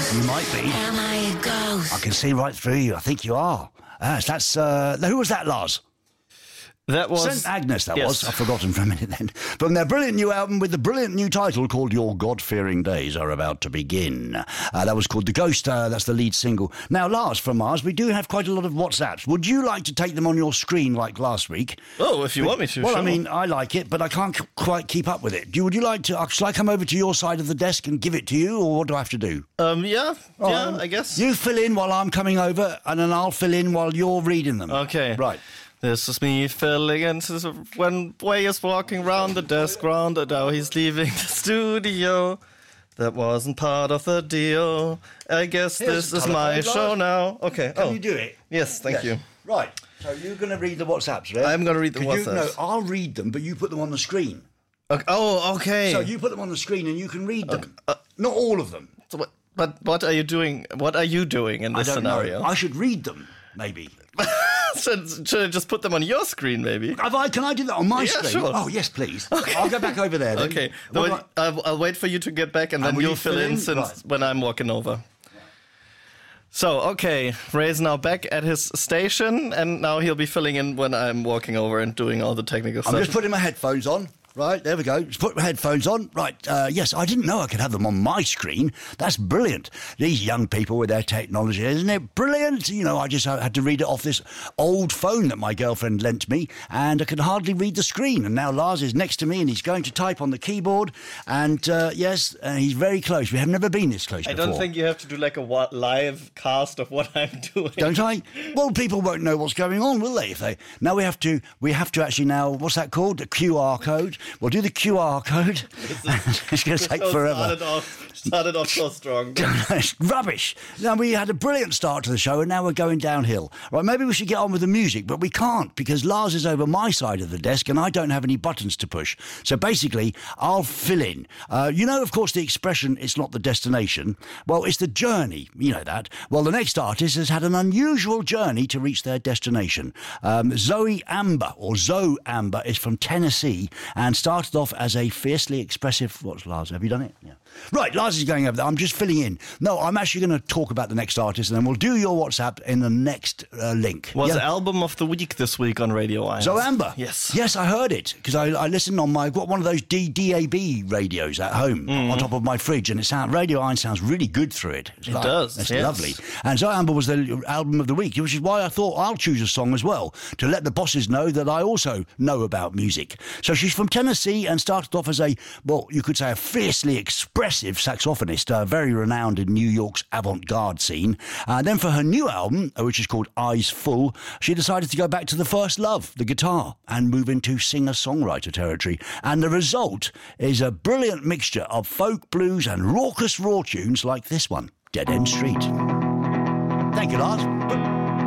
You might be. Am I a ghost? I can see right through you. I think you are. That's who was that, Lars? That was St. Agnes, that yes. was. I've forgotten for a minute then. From their brilliant new album with the brilliant new title called Your God-Fearing Days Are About to Begin. That was called The Ghost. That's the lead single. Now, Lars, from ours, we do have quite a lot of WhatsApps. Would you like to take them on your screen like last week? Oh, if you want me to, Well, sure. I mean, I like it, but I can't quite keep up with it. Would you like to... Shall I come over to your side of the desk and give it to you, or what do I have to do? Yeah, I guess. You fill in while I'm coming over, and then I'll fill in while you're reading them. Okay. Right. This is me filling in when Way is walking round the desk, round and now he's leaving the studio. That wasn't part of the deal. I guess Here's this the is my telephone, show Lars. now. Okay. Can you do it? Yes, thank you. Right. So you're going to read the WhatsApps, right? I'm going to read the WhatsApps. No, I'll read them, but you put them on the screen. Okay. Oh, okay. So you put them on the screen and you can read them. Not all of them. So what are you doing? What are you doing in this I don't scenario? know. I should read them, maybe. Should I just put them on your screen, maybe? Can I do that on my screen? Sure. Oh, yes, please. Okay. I'll go back over there then. Okay. What do I- I'll wait for you to get back, and then will you'll you fill fill in in? since Right. when I'm walking over. So, okay, Ray's now back at his station, and now he'll be filling in when I'm walking over and doing all the technical I'm stuff. just putting my headphones on. Right, there we go. Just put my headphones on. Right, yes, I didn't know I could have them on my screen. That's brilliant. These young people with their technology, isn't it brilliant? You know, I just had to read it off this old phone that my girlfriend lent me, and I could hardly read the screen. And now Lars is next to me, and he's going to type on the keyboard. And yes, he's very close. We have never been this close I before. don't think you have to do like a live cast of what I'm doing. Don't I? Well, people won't know what's going on, will they? If they now we have to actually now. What's that called? The QR code. We'll do the QR code. It's going to take forever. Started off so strong. It's rubbish. Now, we had a brilliant start to the show, and now we're going downhill. Right, maybe we should get on with the music, but we can't because Lars is over my side of the desk, and I don't have any buttons to push. So basically, I'll fill in. You know, of course, the expression "it's not the destination." Well, it's the journey. You know that. Well, the next artist has had an unusual journey to reach their destination. Zoe Amber is from Tennessee and started off as a fiercely expressive... What's Lars? Have you done it? Yeah. Right, Lars is going over there. I'm just filling in. No, I'm actually going to talk about the next artist, and then we'll do your WhatsApp in the next link. Was album of the week this week on Radio 1. Zoe Amber? Yes. Yes, I heard it, because I listened on I've got one of those DAB radios at home on top of my fridge, and Radio 1 sounds really good through it. It does, It's yes. lovely. And Zoe Amber was the album of the week, which is why I thought I'll choose a song as well, to let the bosses know that I also know about music. So she's from Tennessee and started off as you could say a fiercely expressive saxophonist, very renowned in New York's avant-garde scene. Then for her new album, which is called Eyes Full, she decided to go back to the first love, the guitar, and move into singer-songwriter territory. And the result is a brilliant mixture of folk, blues and raucous raw tunes like this one, Dead End Street. Thank you, Lars.